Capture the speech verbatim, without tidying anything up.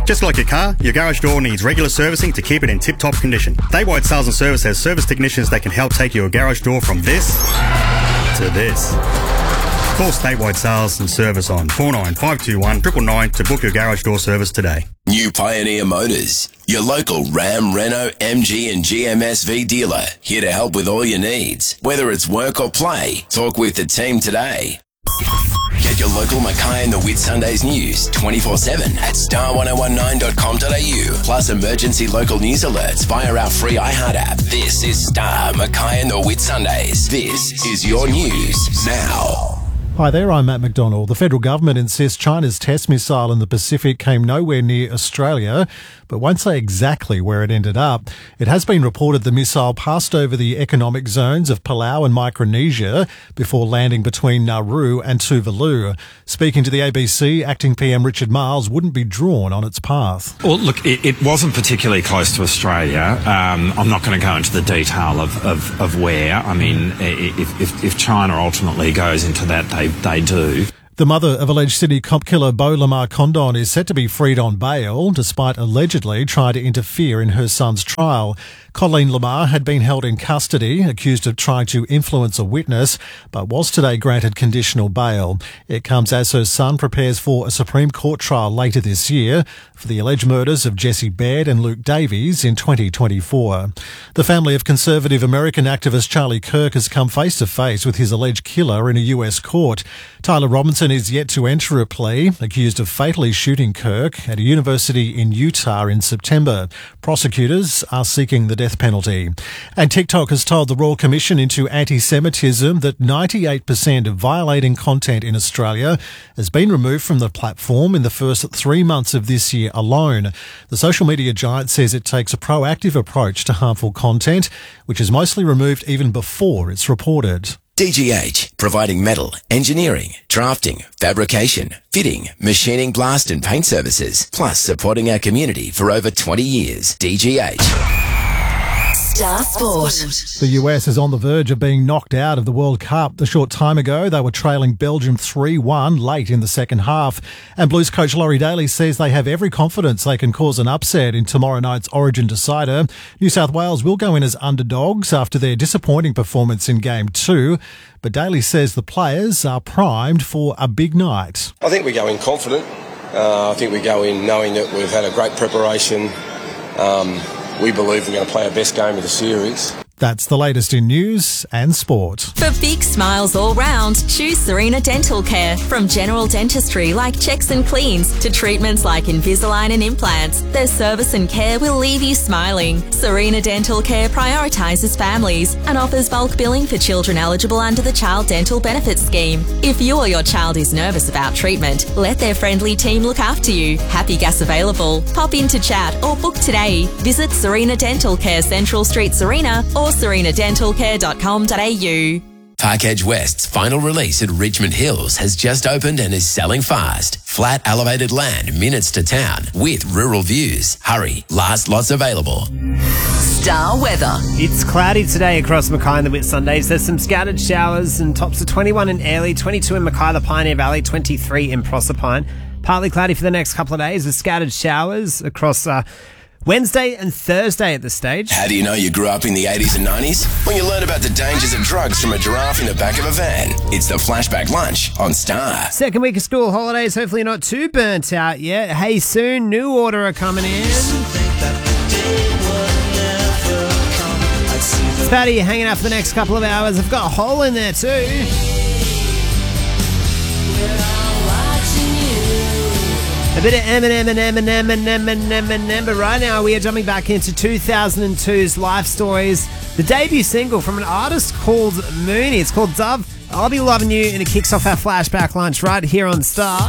Just like your car, your garage door needs regular servicing to keep it in tip-top condition. Statewide Sales and Service has service technicians that can help take your garage door from this to this. Call Statewide Sales and Service on four nine five two one nine nine nine to book your garage door service today. New Pioneer Motors, your local Ram, Renault, M G and G M S V dealer, here to help with all your needs. Whether it's work or play, talk with the team today. Get your local Mackay and the Whitsundays news twenty-four seven at star ten nineteen dot com dot a u, plus emergency local news alerts via our free iHeart app. This is Star, Mackay and the Whitsundays. This is your news now. Hi there, I'm Matt McDonald. The federal government insists China's test missile in the Pacific came nowhere near Australia, but won't say exactly where it ended up. It has been reported the missile passed over the economic zones of Palau and Micronesia before landing between Nauru and Tuvalu. Speaking to the A B C, Acting P M Richard Marles wouldn't be drawn on its path. Well, look, it, it wasn't particularly close to Australia. Um, I'm not going to go into the detail of, of, of where. I mean, if, if, if China ultimately goes into that, they They do. The mother of alleged Sydney cop killer Beau Lamar Condon is set to be freed on bail, despite allegedly trying to interfere in her son's trial. Colleen Lamar had been held in custody, accused of trying to influence a witness, but was today granted conditional bail. It comes as her son prepares for a Supreme Court trial later this year for the alleged murders of Jesse Baird and Luke Davies in twenty twenty-four. The family of conservative American activist Charlie Kirk has come face to face with his alleged killer in a U S court. Tyler Robinson is yet to enter a plea, accused of fatally shooting Kirk at a university in Utah in September. Prosecutors are seeking the death penalty. And TikTok has told the Royal Commission into Anti-Semitism that ninety-eight percent of violating content in Australia has been removed from the platform in the first three months of this year alone. The social media giant says it takes a proactive approach to harmful content, which is mostly removed even before it's reported. D G H, providing metal, engineering, drafting, fabrication, fitting, machining, blast and paint services, plus supporting our community for over twenty years. D G H. Star Sport. The U S is on the verge of being knocked out of the World Cup. A short time ago, they were trailing Belgium three one late in the second half. And Blues coach Laurie Daly says they have every confidence they can cause an upset in tomorrow night's Origin decider. New South Wales will go in as underdogs after their disappointing performance in Game two. But Daly says the players are primed for a big night. I think we go in confident. Uh, I think we go in knowing that we've had a great preparation. Um, We believe we're going to play our best game of the series. That's the latest in news and sport. For big smiles all round, choose Serena Dental Care. From general dentistry like checks and cleans to treatments like Invisalign and implants, their service and care will leave you smiling. Serena Dental Care prioritises families and offers bulk billing for children eligible under the Child Dental Benefits Scheme. If you or your child is nervous about treatment, let their friendly team look after you. Happy gas available. Pop in to chat or book today. Visit Serena Dental Care, Central Street, Serena, or serena dental care dot com dot a u. Park Edge West's final release at Richmond Hills has just opened and is selling fast. Flat elevated land minutes to town with rural views. Hurry, last lots available. Star weather. It's cloudy today across Mackay and the Whitsundays. There's some scattered showers and tops of twenty-one in Airlie, twenty-two in Mackay, the Pioneer Valley, twenty-three in Proserpine. Partly cloudy for the next couple of days with scattered showers across uh, Wednesday and Thursday at this stage. How do you know you grew up in the eighties and nineties? When you learn about the dangers of drugs from a giraffe in the back of a van. It's the Flashback Lunch on Star. Second week of school holidays, hopefully not too burnt out yet. Hey, soon, new order are coming in. Spatty, you're hanging out for the next couple of hours. I've got a hole in there too. A bit of Eminem and Eminem and Eminem and Eminem, but right now we are jumping back into two thousand two's Life Stories, the debut single from an artist called Mooney. It's called Dove. I'll Be Loving You, and it kicks off our Flashback Lunch right here on Star.